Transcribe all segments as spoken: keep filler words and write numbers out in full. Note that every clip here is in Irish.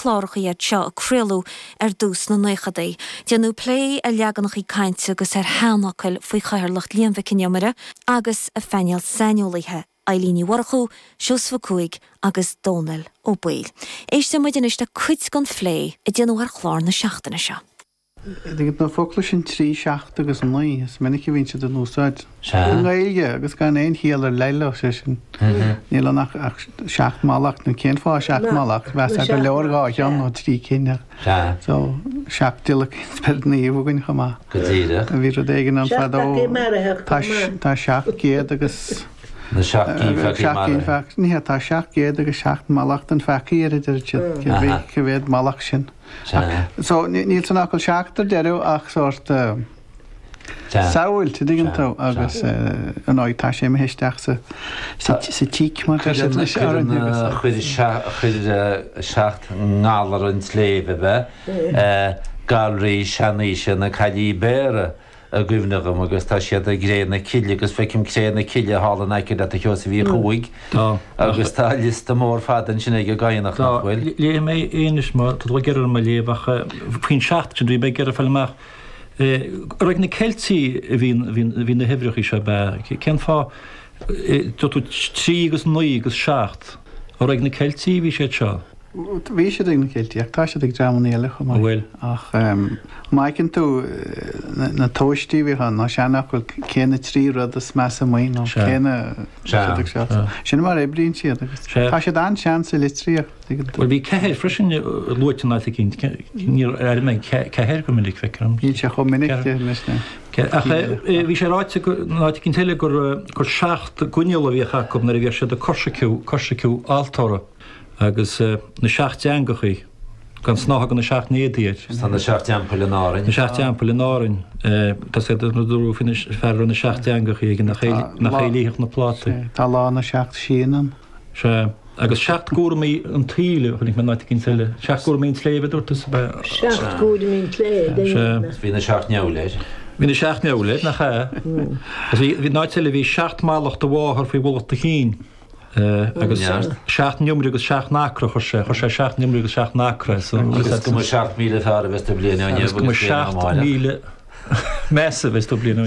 chláracha iad seo a cruilú ar dús na nuchadaí. Déanú lé a leagannach í cainte agus ar hánacail faoi chairlacht líonmha cineamara agus a feineal sainiolaithe. Ailíní Warchú, Siosfa Cúig agus Dónal ó Buil. Éiste mu din iste cuid gan phlé i déanú ar chlár na seachtainna seo. Dig na focla sin trí seacht agus naí, is minic vín se den úsáid. An gaige agus gan éon híal ar leile sé sin. Níl nach seacht málacht na cén fá seacht málacht, bheits ag go leor gáan ó trí cíine. So seacht dilach sped na íomhagain chumá. Go díide. A bhí a dégan an fadó tá seacht géad agus na seacht fe ní tá seaach géad agus seacht málacht an fechaíar idir go bhéad málaach sin. So níl san acail seachtar deirú ach sort saoil te digantó agus an áid tá sé héisteach sa tíic mar chuid seacht ngálar an sléomh bheith galraí seanaí sin na cailí béire a gúbnagam agus tá siad a gréna ciile agus fecim créna ciile hála naiciid a teosa bhí chuig agus tá lista mór fadan sin ag gaianach nachhfuil. Lé mé éonis má tá gear má léomhacha faoin seacht sin dú be gear a fellach. Roig na Celtí hín na hefriach is se be. Cen fá tú trí agus nuí agus seacht. Roig na Celtí bhí sé seo. Bhí sé ag na Celtí, ach tá sé ag dreamanéala chu bhfuil. Ach maicinn tú na tóistí bhí ná seannach chuil céna trí rud is meas a mhain nó céna sin mar é bríonn siad agus. Tá sé an sean sa litríoch. Bhil bhí cehéir freisin luitina cinn níor ar mé cehéir go minic fecram. Bhí sé chu minic leisna. Bhí sé ráite náid cinn teile gur gur seacht gúneala bhí chacom na bhí sé de corsaciú corsaciú altóra. agus na seacht teangachaí gan snáth gan na seacht néadíad. Tá na seacht teampel in árainn. Na seacht teampel in árainn. Tá sé na dúrú fin ferran na seacht teangachaí gin nach chéilíoch na pláta. Tá lá na seacht síanam. Se agus seacht gúrmaí an tíle chunig man náid cinn teile. Seacht gúrmaí sléomh dúirtas be. Seacht gúrmaí sléomh. Bhí na seacht neolaid. Bhí na seacht neolaid nach cha. Bhí náid teile bhí seacht málacht do bháthar faoi bhla a chin. agus seacht nimri agus seacht nácra chu sé chu sé seacht nimri agus seacht nácra go seacht míle fear bheits do bliana go seacht míle measa bheits do bliana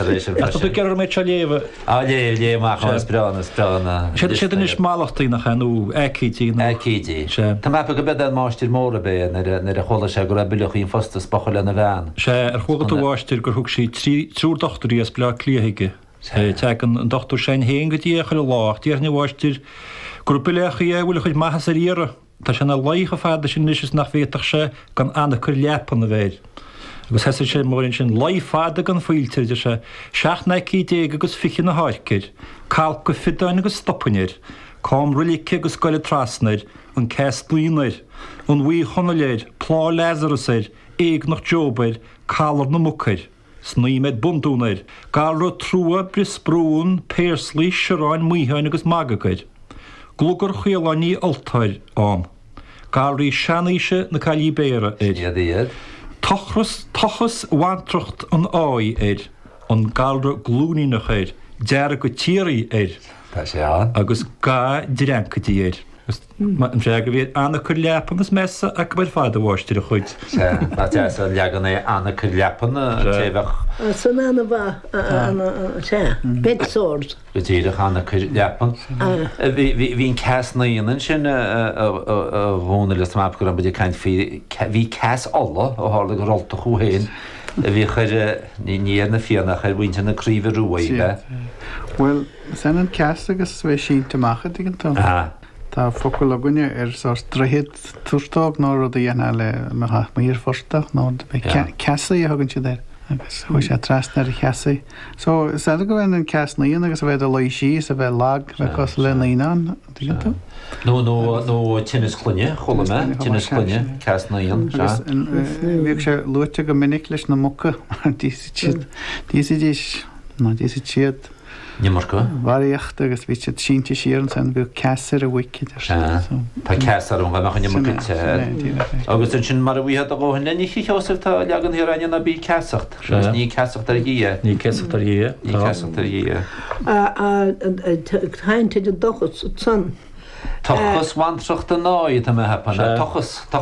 Tá gear méid se léomh á lé léach sprana sprana. sé sé is máachtaí nach chanú écítí écítí. Tá me go bed an máistír móra bé nar a chola sé go rabilach íon fosta spacha le na bhean. sé ar chugad bháistír gur thug sí trúr dochtarí as bla clíthaige. te an dochtú sé héon go dtí chu lácht, tíar na bháistír grúpilecha é bhfuil chuid maithas ar íire, Tá sé na leicha fada sin níos nach féach sé gan anna chur lepan na bhéir. Agus heasa sé mórin sin lei fada gan foiiltir de se seaach na cídé agus fichin na háircir, cáil go fidáin agus stoppainir, cá rulice agus goile trasnaid, an cés blinair, an bhí chonaléir, plá lézarasair, éag nach jobair, cálar na mucair. Sníimed bundúnaid, garra trúa brisbrún, péirslí, seráin, muíhain agus magagaid. Glúgur chualaní altáir am. Garraí seanaise na cailí béire éid. Tochras, tochas wantrocht an áí éid, an garra glúnínach éid, deara go tíirí éid. Tá sé an. Agus gá direancatí éid. An sé go bhíad anna chur lepan is mesa a go bhfuil fád bháistíir a chuid. Tá te legan é anna chur lepan téheh. San anna bha sé, bedsord. Go tíireach anna chur lepan. Bhín ceas na íonan sin bhóna le map go an bud caiint bhí ceas alla ó hála go rolta chuhéin. Bhí chuir níar na fianach chuir bhainte na críomh ruaide. Well, san an ceas agus bheith sínta macha digantá. Tá focail a gine ar strahéad túrtág ná rud a dhéana le maíar forstach ná ceasa a hagann si d agus chu sé trasnar cheasa. So is go bhfuin an ceas naíon agus bheith a lei sí a bheith lag bheith cos le naíán digantá? nó nó nó tinnis clunne chola me tinnis clunne ceas naíon. Bhíh sé luite go minic leis na mucha dí díos ná dí siad. Nimmarca? Bhaíocht agus bhí siad sínta síarn san bhú ceasar a wicked. Tá ceasar an bheith nimmarca. Agus an sin mar a bhíad a bhhin lení chiosah tá legan hiraine na bí ceasacht. Ní ceasacht ar dhé. Ní ceasacht ar dhé. Ní ceasacht ar dhé. Táinte de dochas san. Tochas wantrocht a náid a me hepanna. Tochas